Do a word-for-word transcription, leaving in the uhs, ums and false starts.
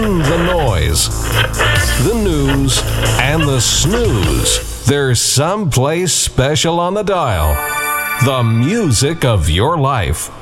and the noise, the news and the snooze. There's someplace special on the dial. The music of your life.